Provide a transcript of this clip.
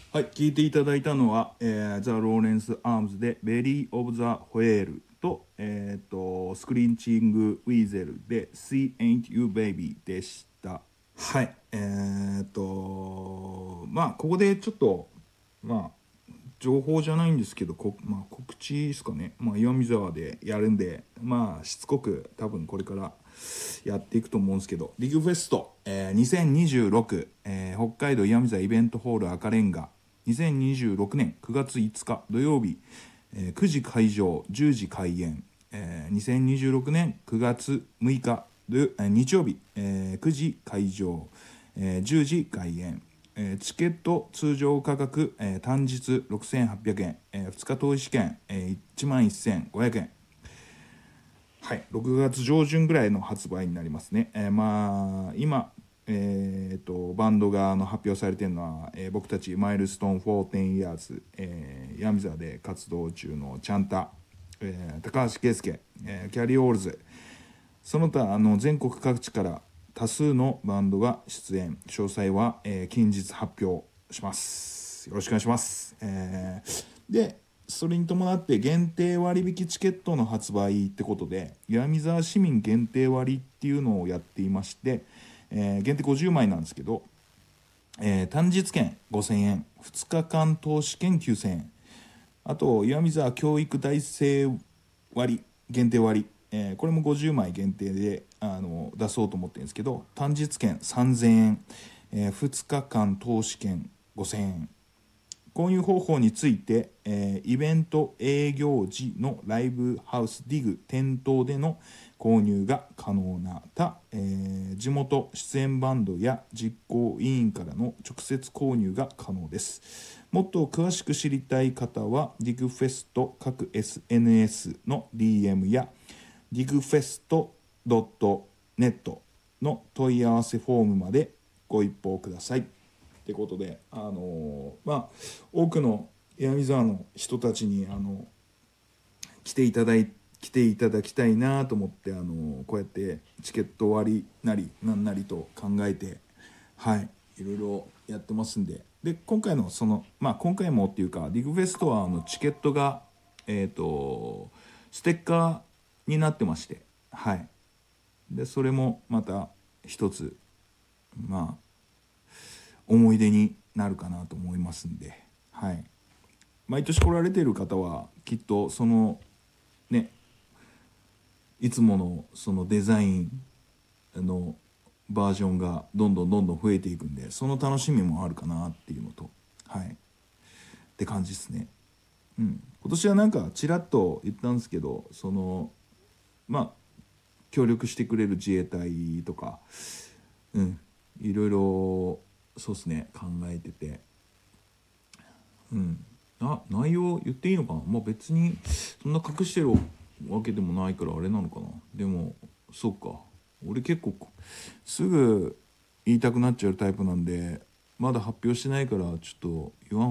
はい、聞いていただいたのは、ザ・ローレンス・アームズでベリー・オブ・ザ・ホエールと、スクリンチング・ウィーゼルで See Ain't You Baby でした。はい、ここでちょっと、情報じゃないんですけど、告知ですかね。岩見沢でやるんで、しつこく多分これからやっていくと思うんですけど、リグフェスト、2026、北海道岩見沢イベントホール赤レンガ、2026年9月5日土曜日、9時会場、10時開演、2026年9月6日日曜日、9時会場、10時開演、チケット通常価格、単日6800円、2日投資券、11500円。はい、6月上旬ぐらいの発売になりますね。今、バンドが発表されているのは、僕たちマイルストーン14 years、ヤミザで活動中のチャンタ、高橋圭介、キャリーオールズ、その他全国各地から多数のバンドが出演。詳細は、近日発表します。よろしくお願いします。でそれに伴って限定割引チケットの発売ってことで、岩見沢市民限定割っていうのをやっていまして、限定50枚なんですけど、単日券5000円、2日間投資券9000円、あと岩見沢教育大生割限定割、これも50枚限定で出そうと思ってるんですけど、単日券3000円、2日間投資券5000円。購入方法について、イベント営業時のライブハウスディグ店頭での購入が可能な他、地元出演バンドや実行委員からの直接購入が可能です。もっと詳しく知りたい方はディグフェスト各 SNS の DM やディグフェスト .net の問い合わせフォームまでご一報ください。ってことで、多くの岩見沢の人たちに来ていただきたいなと思って、こうやってチケット割なりなんなりと考えて、はいいろいろやってますんで、今回の今回もっていうかディグフェストはチケットがステッカーになってまして、はいでそれもまた一つ思い出になるかなと思いますんで、はい、毎年来られている方はきっとそのね、いつものそのデザインのバージョンがどんどん増えていくんで、その楽しみもあるかなっていうのと、はいって感じですね。今年はなんかちらっと言ったんですけど、協力してくれる自衛隊とか、いろいろそうですね考えてて、内容言っていいのかな。別にそんな隠してるわけでもないからあれなのかな。でもそうか、俺結構すぐ言いたくなっちゃうタイプなんで、まだ発表してないからちょっと言わん